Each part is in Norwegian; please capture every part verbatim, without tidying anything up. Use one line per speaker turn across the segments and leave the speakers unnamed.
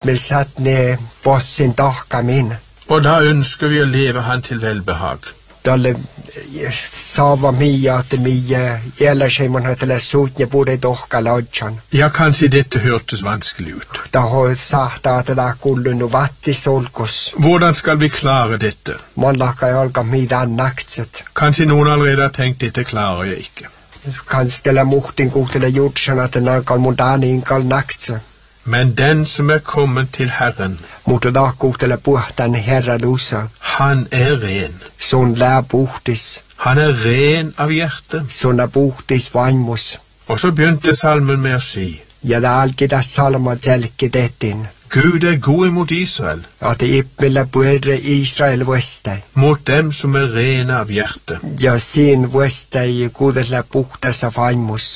Ippmel satt ned bossin tahka min.
Og da ønsker vi å leve han til velbehag.
Dalle sava mia at mia eläsheimon hatella suutne bude tohka laudjan.
Ja, kanskje dette hørtes vanskelig ut.
Da har sahta at da kullun vatti solkos.
Hvordan skal vi klare dette?
Man lakka jalka midaan naktset.
Kanskje noen allerede har tenkt dette klarer jeg ikke.
Kanskje muhtin kuhtele jutsan at den alkal mun daani inkal naktse.
Men den som er kommet til Herren,
mutta da kuhtele puhtan herra lusa.
Han er ren.
Son lää puhtis.
Han er ren av hjerte.
Sona puhtis vaimus.
Og så begynte salmen med å si,
ja da alkida salma selkidetin.
Gud er god imot Israel.
At Ippmel puerre Israel vestei.
Mot dem som er rene av hjerte.
Ja sin vestei kudella puhtas av vaimus.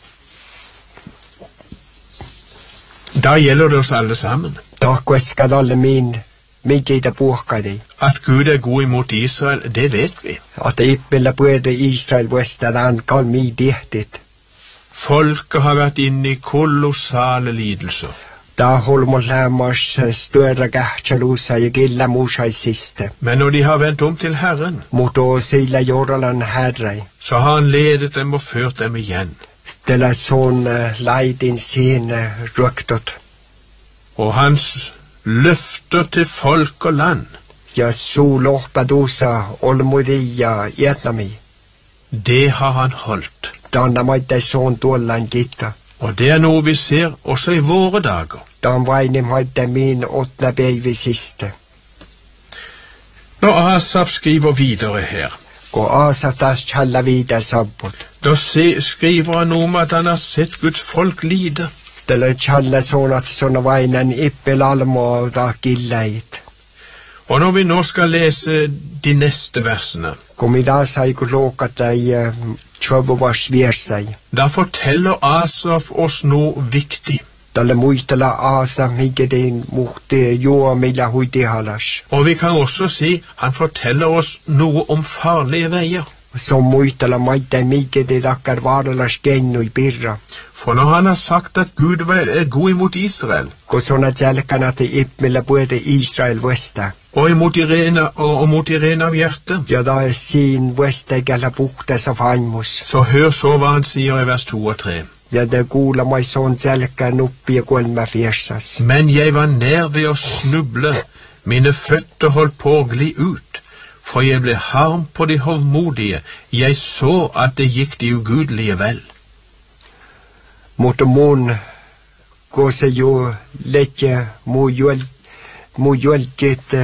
Da gjelder det oss alle sammen.
Da kueskad alle min, mikkeita puhkadi.
At Gud er god imot Israel, det vet vi.
At Ippmel puerre Israel vestei, han kall mi dihtit.
Folket har vært inne i kolossale lidelser.
Da holmol lämmas större kähtsalusa ja killa muusai siste.
Men når de har vendt om til Herren,
Mutta sillä jordalan herrei.
så har han ledet dem og ført dem igjen.
Tällä son laidin sin røktot.
Og hans løfter til folk og land,
Ja suulohpadusa olmudi ja Vietnami.
det har han holdt.
Danna maittai son tuollan kitta.
Og det er noe vi ser også i våre dager.
Dan vainem maittai min åttna päivi siste.
Når Asaf skriver videre her,
Ko Asaf taas challa viida sabbut.
da se, skriver han om at han har sett Guds folk lide.
Tällä challa sonat sona vainan Ippmel almo da killait.
Og når vi nå skal lese de neste versene,
Kun mitä sai kun lokatai tjobuvas viersai.
da forteller Asaf oss noe viktig.
Tällä muistella Asaf mikedin muhti juo millä huiti halas.
Og vi kan også si, han forteller oss noe om farlige veier.
Som muistella maittai mikedin akkar vaaralas kennui pirra.
For når han har sagt at Gud er god imot Israel,
Kun sona tjälkana te Ippmel puede Israel vesta.
og imot de rene, og, og mot de rene av hjerte,
Ja da er sin vesta galla puhtas av vaimus.
så hør så hva han sier i vers to og tre.
Ja det kuulla mai son tjälkään uppi ja kolme fiersas.
Men jeg var nær ved å snuble, mine føtter holdt på å gli ut, for jeg ble harm på de hovmodige, jeg så at det gikk de ugudelige vel.
Mutta mun kun se jo letje mu juel mu juelkit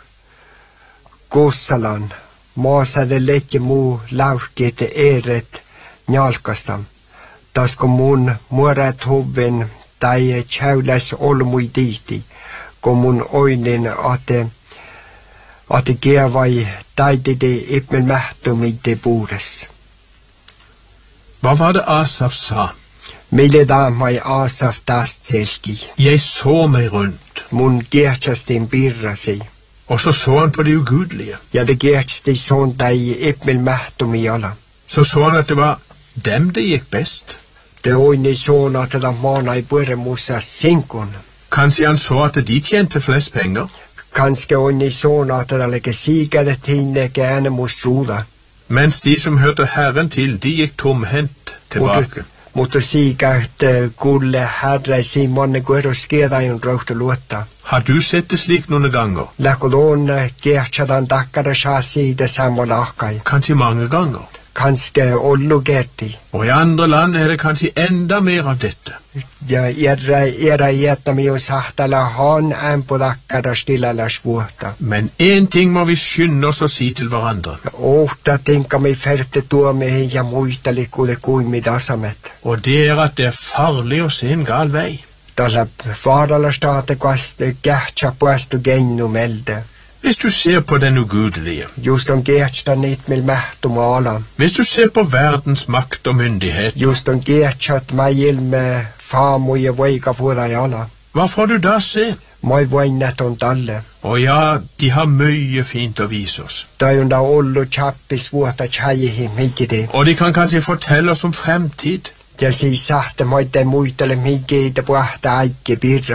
kossalan. Maasade letje mu lauhkit eret njalkastam. Tas kun mun muorat huvin tai tjäyläs olmui tiiti. Kun mun oinin ate ate kievai taitide Ippmel mähtumide puudes.
Hva var det Asaf sa?
Mille damai Asaf taast selki.
Jeg så meg rundt,
Mun kiehtsastin pirrasi.
og så så han på de ugudelige.
Ja det kiehtsasti son tai Ippmel mähtumi ala.
Så så han at det var dem det gikk best.
Det oini son at da maana i pueremussa sinkun.
Kanskje han så at de tjente flest penger,
Kanske oini son at da leke sigade tinne kääne mus ruuda.
mens de som hørte Herren til, de gikk tomhendt tilbake.
Mutta siikaht kulle herre Simonne kuerus kiedajun rauhtu luotta.
Har du sett det slik noen ganger?
Läkolon kiehtsadan takkada saa siitä sammola ahkai.
Kanskje mange ganger.
Kanske ollu kerti.
Og i andre land er det kanskje enda mer av dette.
Ja era era jättämi on sahtala han ämpo takkada stillalas vuotta.
Men en ting må vi skynde oss å si til hverandre.
Ohta tinkami ferte tuomihin ja muisteli kuule kuimid asamet.
Og det er at det er farlig å se en gal vei.
Tällä vaaralla staate kaste kähtsä puestu gennu melde.
Hvis du ser på den ugudelige,
Just on kiehtsä Ippmel mähtuma ala.
hvis du ser på verdens makt og myndighet,
Just on kiehtsät mai ilme faamu ja voika vuoda ala.
hva får du da se?
Mai voinnet on talle.
Og ja, de har mye fint å vise oss.
Tai on da ollu chappis vuota tjäjihin mikide.
Og de kan kanskje fortelle oss om fremtid.
Ja siis sahte maite muistele mikide puhta aikki pirra.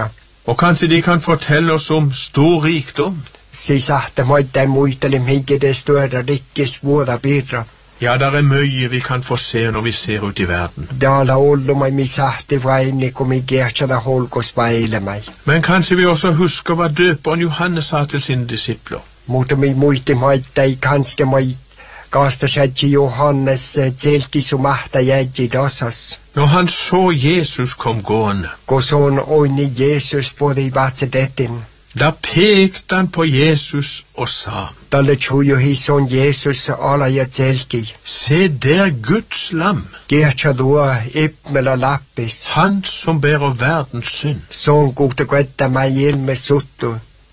Og kanskje de kan fortelle oss om stor rikdom.
Si sahte moidda muitele mhige det større rikkes våra birra.
Ja, der er mye vi kan få se når vi ser ut i verden.
Dala ollu mai mi sahte vaini kun mi gertsada holkos vaile mai.
Men kanskje vi også husker hva døperen Johannes sa til sine disipler.
Mutta mi muisti moidda i kanske mai kastasætsi Johannes tselki sumahta jäji dasas.
Når han så Jesus kom gående,
Kos on oini Jesus både i vatsedetin.
da pekte han på Jesus og sa,
Dalle tjuju hison Jesus ala ja tselki.
se der Guds lam,
Gertsadua ipmela lappis.
han som bærer verdens synd.
Son kuhta kvetta mai ilme suttu.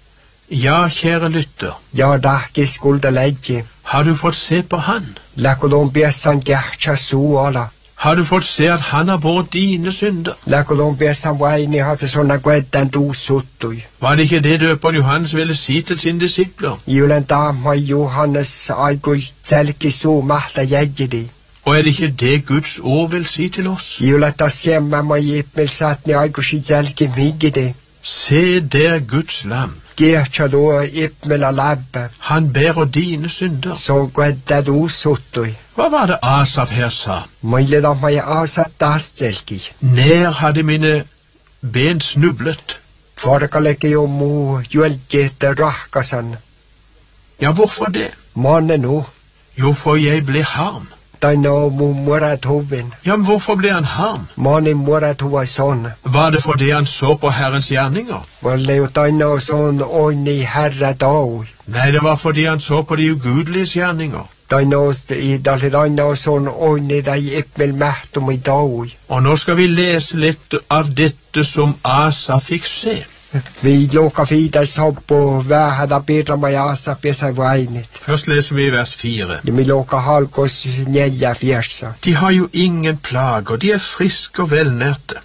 Ja, kjære lytter,
Ja dahki skulda läggi.
har du fått se på han?
Lakodon biessan gertsa suola.
Har du fått se at han har båret dine synder?
Lakodon biessan vaini hatte sonna kvettan tuusuttui.
Var det ikke det døperen Johannes ville si til sine disipler?
Julen taamai Johannes aikui tselki suu mahta jäjidi.
Og er det ikke det Guds ord vil si til oss?
Julen taas siemma mai ipmel satni aikusi tselki migidi.
Se der Guds lam,
Gertsadua ipmela labbe.
han bærer dine synder.
Son kvetta tuusuttui.
Hva var det Asaf her sa?
Meile da mai asat taas tselki.
Nær hadde mine ben snublet.
Forkaleke jo muu juelkete rahkasan.
Ja, hvorfor det?
Manne nu.
Jo, for jeg ble harm.
Taino mu murat huvin.
Ja, men hvorfor ble han harm?
Mani murat huva son.
Var det fordi han så på Herrens gjerninger?
Valle jo taino son oini herra daui.
Nei, det var fordi han så på de ugudeliges gjerninger.
Taino i dalli taino son oini dai ipmel mähtum i daui.
Og nå skal vi lese litt av dette som Asa fikk se.
Vi loka fidas hoppo vähäda pirrama ja asa pesa vainit.
Først leser vi vers fire.
Ja mi loka halkos neljä fiersa.
De har jo ingen plager, de er friske og velnærte.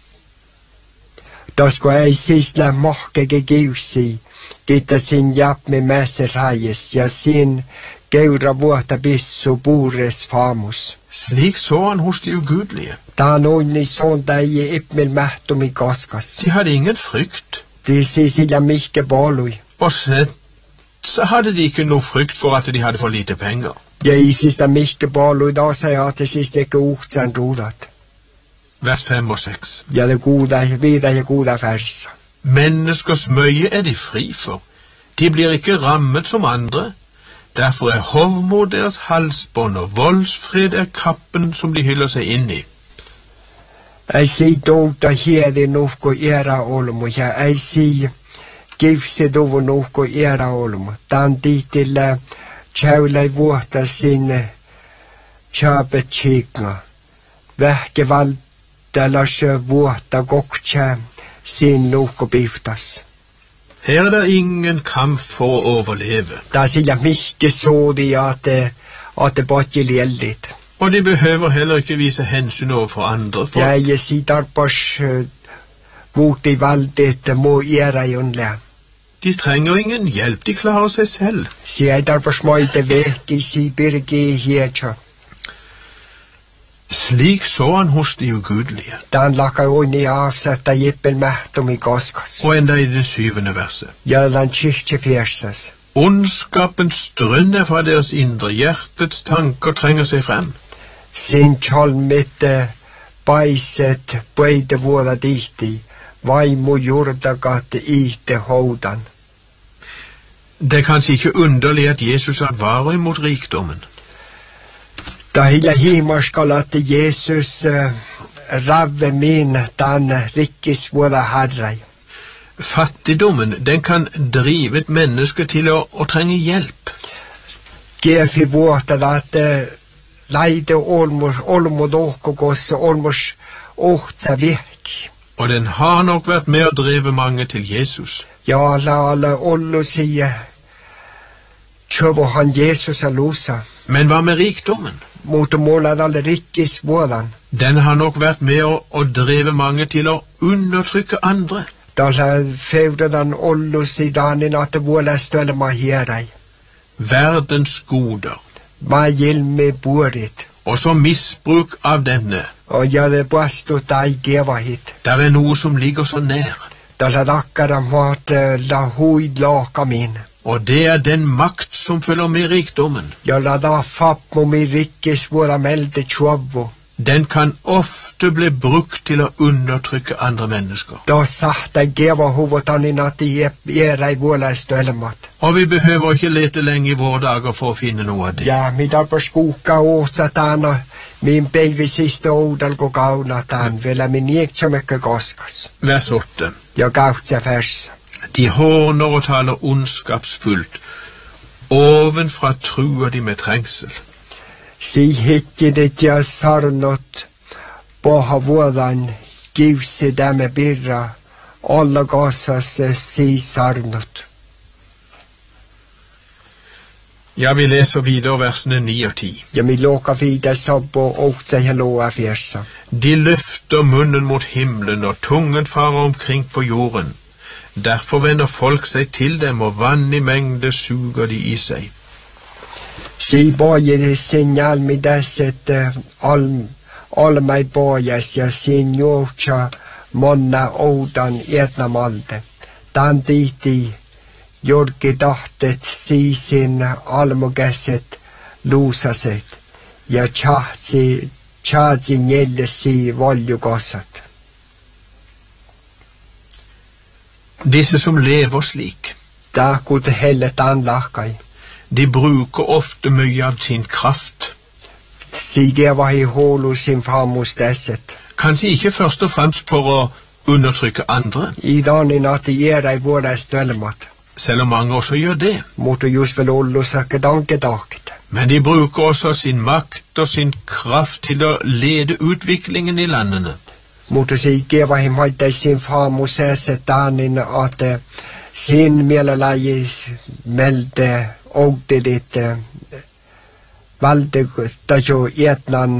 Tasko ei sisla mohkege kiusi. Kitta sin japme mäse rajes ja sin keura vuotta pissu puures famus.
Slik så han hos de ugudelige.
Taan oini son tai ipmel mähtum i kaskas.
De hadde ingen frykt,
De si sillä mihke polui.
og slett så hadde de ikke noe frykt for at de hadde for lite penger.
Ja isistä mihke polui taas ja te siis teke uhtsan ruudat.
Vers fem og seks.
Ja det kuuda vida ja kuuda versa.
Menneskers møye er de fri for. De blir ikke rammet som andre. Derfor er hovmod deres halsbånd, og voldsfred er kappen som de hyller seg inn i.
Ei si touta hiedi nuhko era olmu ja ei si kivsi tuvu nuhko era olmu. Taan tihtillä tjäylai vuotta sinne tjäpet tjikna. Vähke valtalas vuotta koktja sin nuhko piftas.
Her er det ingen kamp for å overleve,
Da sillä mihke soodi at at det botje liellit.
og de behøver heller ikke vise hensyn overfor andre, for
Ja ei si tarpas vuuti valtit muu era junlea.
de trenger ingen hjelp, de klarer seg selv.
Si ei tarpas moite vehki si pirki hietsä.
Slik så han hos de ugudelige.
Taan laka oini avsetta jippel mähtum i koskas.
Og enda i det syvende verset.
Ja lan tjihtje fjersas.
Ondskapens drønn er fra deres indre, hjertets tanker trenger seg frem.
Sin tjolmitte paiset pöide vuoda tihti. Vaimu jurdagat iite houdan.
Det er kanskje ikke underlig at Jesus advarer imot rikdommen.
Da hilla himarskalat Jesus uh, ravve min tan rikkis vuoda harrai.
Fattigdommen, den kan drive et menneske til å, å trenge hjelp.
Gefi vuotta at uh, laide olmus olmu dohkokos olmus ohtsa vihki.
Og den har nok vært med å drive mange til Jesus.
Ja la alla ollu sier tjovo han Jesus alusa.
Men hva med rikdommen?
Mutta målad alle rikkis vuodan.
Den har nok vært med å, å drive mange til å undertrykke andre.
Tällä feudadan ollus i danin at vuolestölle ma hierai.
Verdens goder,
Ma ilmi puorit.
og så misbruk av denne.
Og ja det pastu tai gevahit.
Der er noe som ligger så nær.
Tällä rakkara maata la huid laka min.
Og det er den makt som følger med rikdommen.
Ja la da fapp mi rikkes våra melde tjovvo.
Den kan ofte bli brukt til å undertrykke andre mennesker.
Da sagt jeg geva hovedtanin at de er ei våla støllemat.
Og vi behøver ikke lete lenge i våre dager for å finne noe av det.
Ja, mi da på skoka åsatan og min baby siste odal gå gaunatan, vela min gikk så mykje gaskas.
Vers åtte.
Ja gaut seg vers.
De håner og taler ondskapsfullt. Ovenfra truer de med trengsel.
Si hikke det ja sarnot, boha vådan, givse dem birra, alla gasas si sarnot.
Ja, vi leser videre versene ni og ti.
Ja, mi låka vidare sabbo og seg helloa fjersa.
De løfter munnen mot himmelen, og tungen farer omkring på jorden. Derfor vender folk seg til dem, og vann i mengde suger de i seg.
Si boje det signal mi deset all, all mei bojes ja signotja monna odan etna malde. Dan diti jorgi dahtet si sin almogeset lusaset ja tjahtsi tjahtsi njelle si voljugossat.
Disse som lever slik,
Da kunne hellet anlakai.
de bruker ofte mye av sin kraft.
Sige var i holo sin farmos deset.
Kanskje ikke først og fremst for å undertrykke andre,
I dagen at de gjør ei våre støllemat.
selv om mange også gjør det.
Måtte just vel ollo sakke dankedakt.
Men de bruker også sin makt og sin kraft til å lede utviklingen i landene.
Måtte sige var i maite sin farmos deset dagen at uh, sin melaleie melde og det ditt uh, valde da jo etnan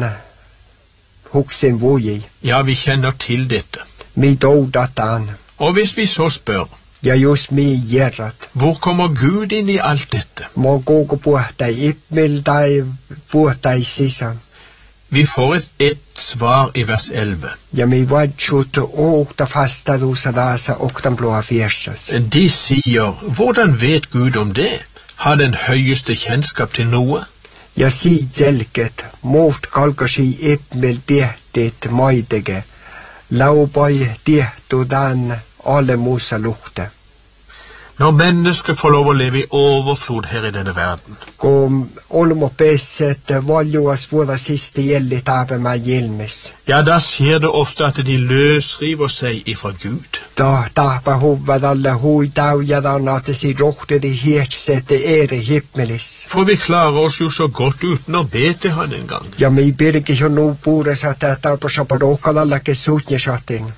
hoksin voji.
Ja, vi kjenner til dette.
Mi dodatan.
Og hvis vi så spør,
Ja just mi gjerrat.
hvor kommer Gud inn i alt dette?
Må gå gå på deg, ippmil deg, på deg sisan.
Vi får et, et svar i vers elleve.
Ja mi vadjut og da fasta rosa dasa og den blåa fjersas.
De sier, hvordan vet Gud om det? Har den høyeste kjennskap til noe?
Ja si zelket, mot kalkasi ippmil bietit maidege. Lauboi dietu dan alle musa lukte.
Når mennesker får lov å leve i overflod her i denne verden,
Kom olmo peset valjuas våra siste gjellit ave meg gilmis.
ja, da skjer det ofte at de løsriver seg ifra Gud.
Da tapa huvud alle hui daujadan at si rohte de hetsette ere himmelis.
For vi klarer oss jo så godt uten å be til han en gang.
Ja mi birgi jo no pures at dette på sapadokal alle ke sutnjesatin.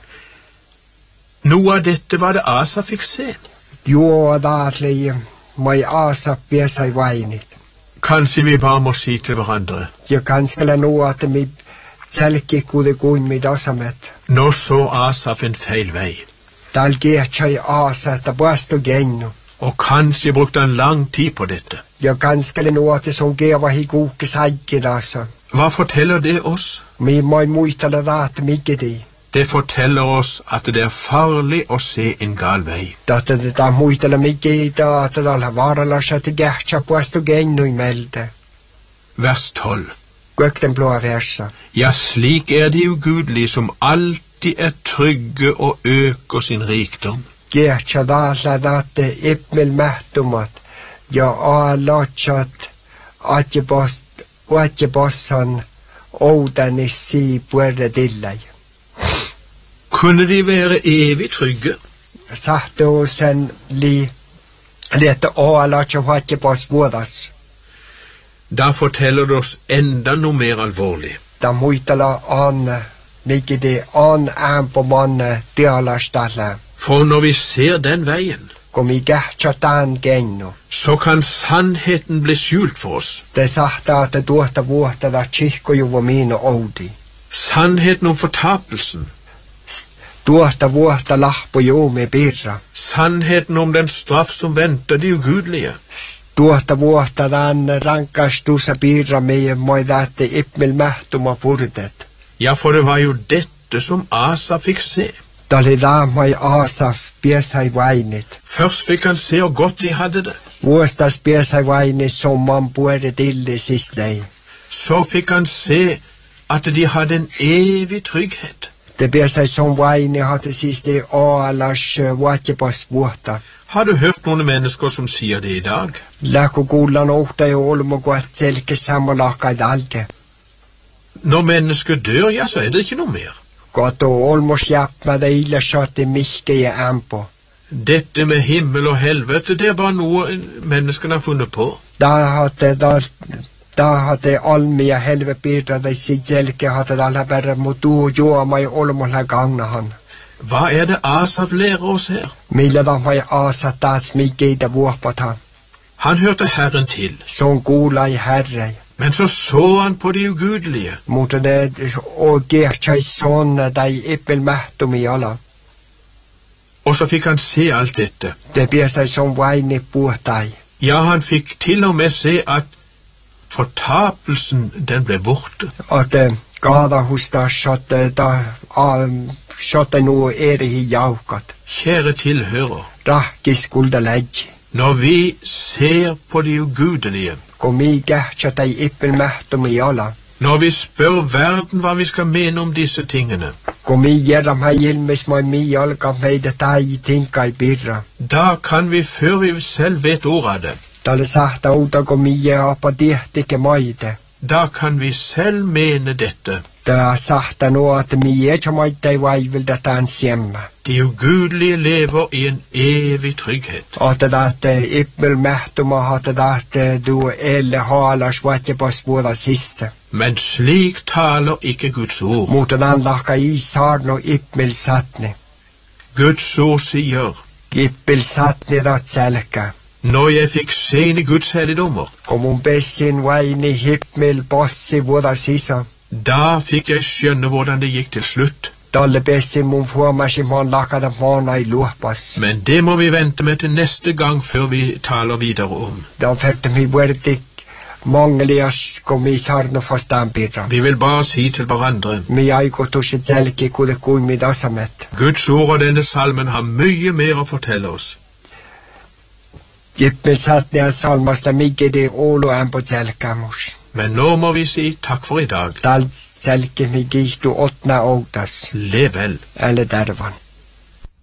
Noe av dette var det Asa fikk se.
Jo darli mai asa piesa i vainit.
Kanskje vi bare må si til hverandre,
Ja kanskje no at mi selki kude kuin mi dasamet.
nå så Asaf en feil vei,
Dal gechai asa ta basto genno.
og kanskje brukte han lang tid på dette.
Ja kanskje no at som geva hi goke saike dasa.
Hva forteller det oss?
Mi mai muitala rat migedi.
Det forteller oss at det er farlig å se en gal vei.
Data det da muitala migedi da at dal varala sa te gecha basto genno i melde.
Vers tolv.
Gøk den blåa versa.
Ja, slik er de ugudelige som alltid er trygge og øker sin rikdom.
Gecha dala date ippmel mehtumat. Ja a lachat atje bost atje bossan odan i si puerre dillai.
Kunne de være evig trygge?
Sahte o sen li lete a lachat atje boss vodas.
Da forteller det oss enda noe mer alvorlig.
Da muitala an migedi an an på manne diala stalla.
For når vi ser den veien,
Kom i gecha dan genno.
så kan sannheten bli skjult for oss.
Det sahte at det dåta våta da kikko jo var mine odi.
Sannheten om fortapelsen.
Dåta våta lahpo jo med birra.
Sannheten om den straff som venter de ugudelige.
Dåta våta dan rankas tusa birra med moidate ippmel mähtuma purdet.
Ja, for det var jo dette som Asa fikk se.
Talida mai Asaf piesai vainit.
Først fikk han se hvor godt de hadde det.
Vuostas piesai vainit som man puere tilli sistei.
Så fikk han se at de hadde en evig trygghet.
Det piesai som vainit hatte sistei aalas vuotjepas vuotta.
Har du hørt noen mennesker som sier det i dag?
Läkko kuullan ohta jo olmo kuat selke samolakkaid alde.
Når mennesket dør, ja, så er det ikke noe mer.
Koto olmos jäppmätä illa saati mihke ja ampo.
Dette med himmel og helvete, det er bare noe menneskene har funnet på.
Da hatte, da, da hatte almi ja helve piirrata sit selke hatte tällä perä mutu juoma ja olmolla gagnahan.
Hva er det Asaf lærer oss her?
Millä vahmai aasa taas mikkeitä vuohpata.
Han hørte Herren til,
Se on kuulai herrei.
men så så han på de ugudelige.
Mutta ne o kertsais sonna tai eppel mähtumi ala.
Og så fikk han se alt dette.
Det piesai som vaine puhtai.
Ja, han fikk til og med se at fortapelsen, den ble borte.
At kaadahusta sotte ta sotte nu erihi jaukat.
Kjære tilhører,
Rahkis kulda läggi.
når vi ser på de ugudelige,
Kun mi kähtsä tai eppel mähtumi ala.
når vi spør verden hva vi skal mene om disse tingene,
Kun mi jerram hai ilmes moi mi alka meitä tai tinkai pirra.
da kan vi, før vi selv vet ordet av det,
Tälle sahta uta kun mi jeapa tihtike maite.
da kan vi selv mene dette.
Tää sahta nuo, että mi etsä maittai vaivilta tän siemmä.
De ugudelige lever i en evig trygghet.
Että tähte eppel mähtuma hatte tähte du elle haalas vatjepas vuoda siste.
Men slik taler ikke Guds ord.
Mutta tän lahka i saarno eppel satni.
Guds ord sier,
Eppel satni rat selkä.
når jeg fikk se inn i Guds helligdommer,
Kun mun pessin vaini hippel passi vuoda sisa.
da fikk jeg skjønne hvordan det gikk til slutt.
Talle pessin mun fuomasin maan lakata maana i luopas.
Men det må vi vente med til neste gang før vi taler videre om.
Da ferte mi vuertik mangelias kun mi saarno fastaan pirra.
Vi vil bare si til hverandre,
Mi aikotukset selki kuule kuin mi tasamet.
Guds ord og denne salmen har mye mer å fortelle oss.
Jippel satni ja salmasta mikedi olu ämpö selkämus.
Men nå må vi si takk for i dag.
Tal selki mi kihtu otna outas.
Lev vel.
Eller tervan.